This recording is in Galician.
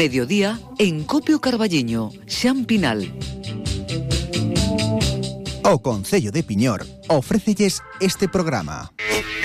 Mediodía en Copio Carballiño, Xampinal. O Concello de Piñor ofrécelles este programa.